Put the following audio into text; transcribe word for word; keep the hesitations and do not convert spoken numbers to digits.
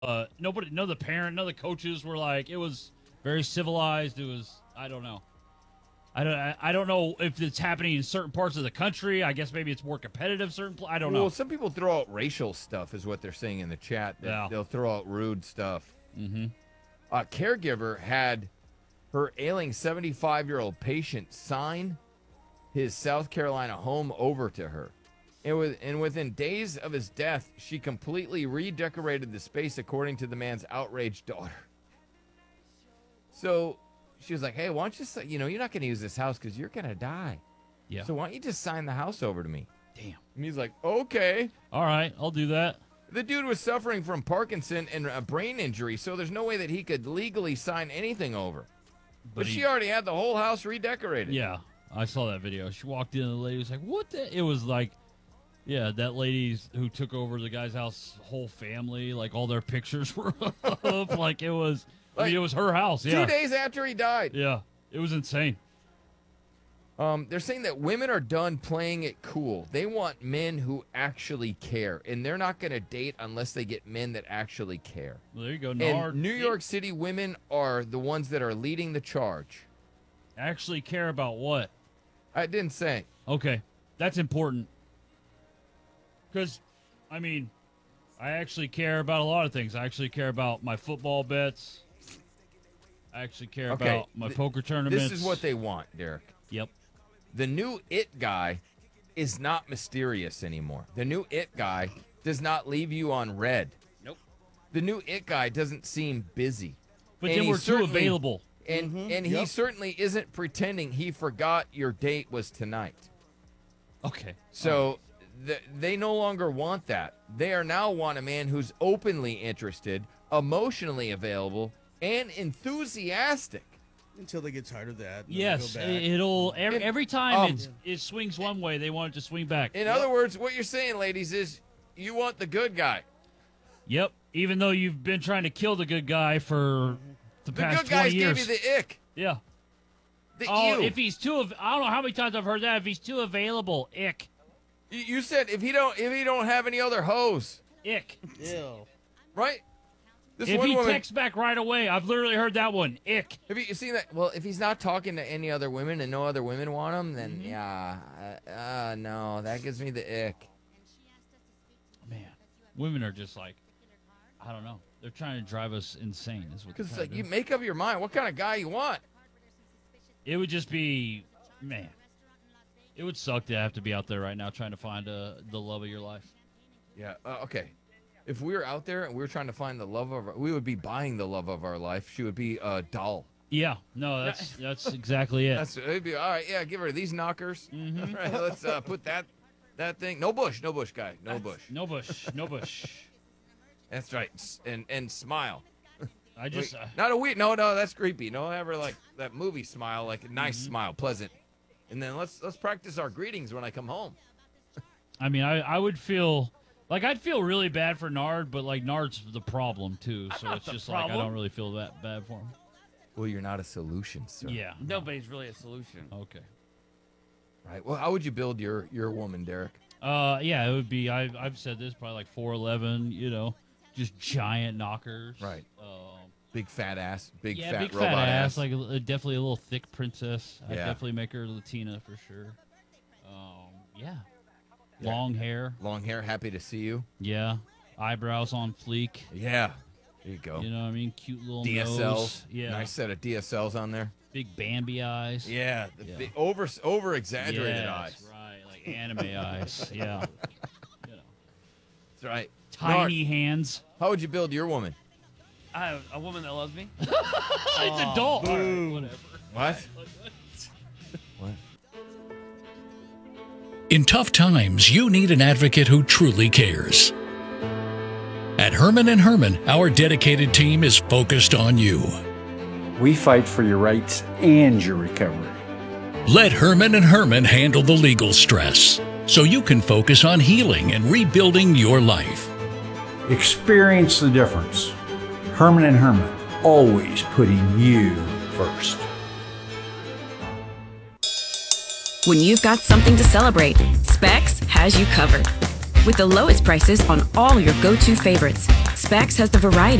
Uh, nobody, none of the parent, none of the coaches were like, it was very civilized. It was, I don't know. I don't, I, I don't know if it's happening in certain parts of the country. I guess maybe it's more competitive. Certain, pl- I don't well, know. some people throw out racial stuff, is what they're saying in the chat. That Yeah. They'll throw out rude stuff. Mm-hmm. A caregiver had her ailing seventy-five-year-old patient sign his South Carolina home over to her. And, with, and within days of his death, she completely redecorated the space according to the man's outraged daughter. So she was like, hey, why don't you, si- you know, you're not going to use this house because you're going to die. Yeah. So why don't you just sign the house over to me? Damn. And he's like, okay. All right, I'll do that. The dude was suffering from Parkinson and a brain injury, so there's no way that he could legally sign anything over. But, But he- she already had the whole house redecorated. Yeah, I saw that video. She walked in, and the lady was like, what the? It was like, yeah, that lady's who took over the guy's house, whole family, like all their pictures were up. Like it was, I mean, Like, it was her house. Yeah. Two days after he died. Yeah, it was insane. Um, they're saying that women are done playing it cool. They want men who actually care, and they're not going to date unless they get men that actually care. Well, there you go. And Nard New York City women are the ones that are leading the charge. actually care about what? I didn't say. Okay, that's important. Because, I mean, I actually care about a lot of things. I actually care about my football bets. I actually care Okay, about my th- poker tournaments. This is what they want, Derek. Yep. The new it guy is not mysterious anymore. The new it guy does not leave you on red. Nope. The new it guy doesn't seem busy. But And then he we're too certainly- available. And Mhm. and he Yep. certainly isn't pretending he forgot your date was tonight. Okay. So th- they no longer want that. They are now want a man who's openly interested, emotionally available, and enthusiastic. Until they get tired of that. and then Yes, they go back. it- it'll every, And, every time um, it's, it swings one way, they want it to swing back. In other words, what you're saying, ladies, is you want the good guy. Yep. Even though you've been trying to kill the good guy for the The past good guys twenty years. gave you the ick. yeah. The Oh, ew. if he's too, av- I don't know how many times I've heard that. If he's too available, ick, You- you said if he don't if he don't have any other hoes, ick. Ew. right? This If one he woman. texts back right away, I've literally heard that one. Ick. Have you seen that? Well, if he's not talking to any other women and no other women want him, then Mm-hmm. yeah, uh, uh, no, that gives me the ick. Man, women are just like, I don't know. They're trying to drive us insane. Is what they're Because it's trying like to you do. make up your mind what kind of guy you want. It would just be, man. It would suck to have to be out there right now trying to find uh, the love of your life. Yeah. Uh, okay. If we were out there and we were trying to find the love of, our, we would be buying the love of our life. She would be a doll. Yeah, no, that's that's exactly it. That's it'd be all right. Yeah, give her these knockers. Mhm. All right, let's uh, put that that thing. No bush, no bush, guy, no bush. No bush, no bush. That's right. S- And and smile. I just, Wait, uh, not a weird. No, no, that's creepy. No, have her like that movie smile, like a nice Mm-hmm. smile, pleasant. And then let's let's practice our greetings when I come home. I mean, I, I would feel like I'd feel really bad for Nard, but like Nard's the problem too, so not it's the just like I problem. don't really feel that bad for him. Well, you're not a solution, sir. Yeah. Nobody's really a solution. Okay. Right. Well, how would you build your your woman, Derek? Uh, yeah, it would be. I I've said this probably like four eleven. You know, just giant knockers. Right. Um, Big fat ass, big yeah, fat big robot fat ass, ass. like a, a- definitely a little thick princess. I'd Yeah. definitely make her Latina for sure. Um, yeah. Yeah. Long hair. Long hair. Happy to see you. Yeah. Eyebrows on fleek. Yeah. There you go. You know what I mean? Cute little D S Ls. nose. Yeah. Nice set of D S Ls on there. Big Bambi eyes. Yeah. The Yeah. big over over exaggerated Yes, eyes. right, like anime eyes. Yeah. You know. That's right. Tiny Nard, hands. how would you build your woman? I have a woman that loves me. It's a doll. All right, whatever. What? In tough times, you need an advocate who truly cares. At Herman and Herman, our dedicated team is focused on you. We fight for your rights and your recovery. Let Herman and Herman handle the legal stress so you can focus on healing and rebuilding your life. Experience the difference. Herman and Herman, always putting you first. When you've got something to celebrate, Specs has you covered. with the lowest prices on all your go-to favorites. Specs has the variety